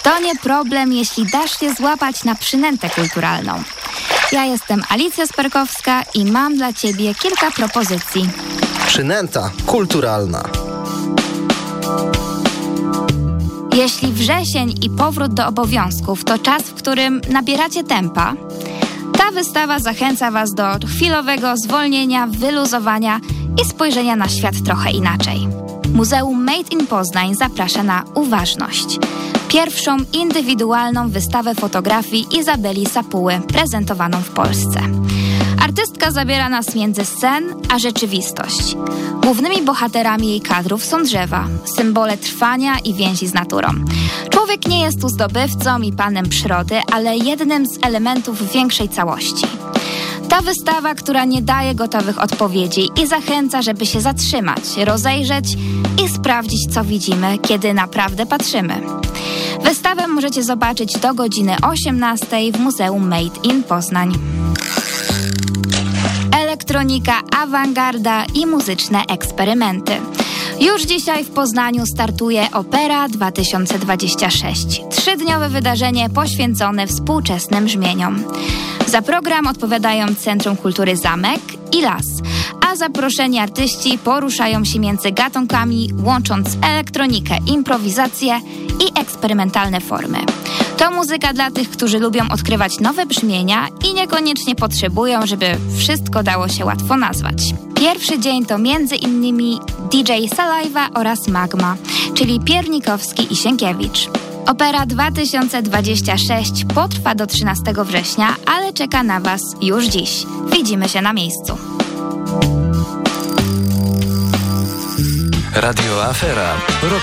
To nie problem, jeśli dasz się złapać na przynętę kulturalną. Ja jestem Alicja Sperkowska i mam dla Ciebie kilka propozycji. Przynęta kulturalna. Jeśli wrzesień i powrót do obowiązków to czas, w którym nabieracie tempa, ta wystawa zachęca Was do chwilowego zwolnienia, wyluzowania i spojrzenia na świat trochę inaczej. Muzeum Made in Poznań zaprasza na Uważność. Pierwszą indywidualną wystawę fotografii Izabeli Sapuły prezentowaną w Polsce. Artystka zabiera nas między sen a rzeczywistość. Głównymi bohaterami jej kadrów są drzewa, symbole trwania i więzi z naturą. Człowiek nie jest tu zdobywcą i panem przyrody, ale jednym z elementów większej całości. Ta wystawa, która nie daje gotowych odpowiedzi i zachęca, żeby się zatrzymać, rozejrzeć i sprawdzić, co widzimy, kiedy naprawdę patrzymy. Wystawę możecie zobaczyć do godziny 18 w Muzeum Made in Poznań. Elektronika, awangarda i muzyczne eksperymenty. Już dzisiaj w Poznaniu startuje Opera 2026. 3-dniowe wydarzenie poświęcone współczesnym brzmieniom. Za program odpowiadają Centrum Kultury Zamek i Las, a zaproszeni artyści poruszają się między gatunkami, łącząc elektronikę, improwizację i eksperymentalne formy. To muzyka dla tych, którzy lubią odkrywać nowe brzmienia i niekoniecznie potrzebują, żeby wszystko dało się łatwo nazwać. Pierwszy dzień to m.in. DJ Saliva oraz Magma, czyli Piernikowski i Sienkiewicz. Opera 2026 potrwa do 13 września, ale czeka na Was już dziś. Widzimy się na miejscu. Radio Afera. Rok